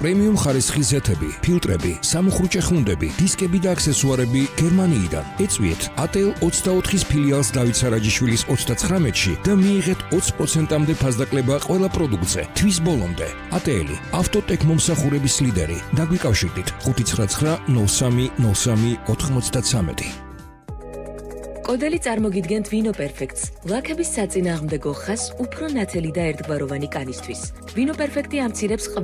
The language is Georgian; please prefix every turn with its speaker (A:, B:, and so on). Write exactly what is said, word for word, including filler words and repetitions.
A: პრემიუმ ხარისხის ზეთები, ფილტრები, სამუხრუჭე ხუნდები, დისკები და აქსესუარები გერმანიიდან. ეწვიეთ ატელ ოცდაოთხის ფილიალს დავით სარაჯიშვილის ოცდაცხრამეტში და მიიღეთ ოცი პროცენტამდე ფასდაკლება ყველა პროდუქტზე. თვის ბოლომდე. ატელი, ავტოტექ მომსახურების ლიდერი. დაგვიკავშირდით ხუთი ცხრა ცხრა ნოლ სამი ნოლ სამი ოთხმოცდათვრამეტი.
B: კოდელი წარმოგიდგენთ ვინო პერფექტს, ლაქების საწინააღმდეგო ხაზს უფრო ნათელი და ერთგვაროვანი კანისთვის. ვინო პერფექტი ამცირებს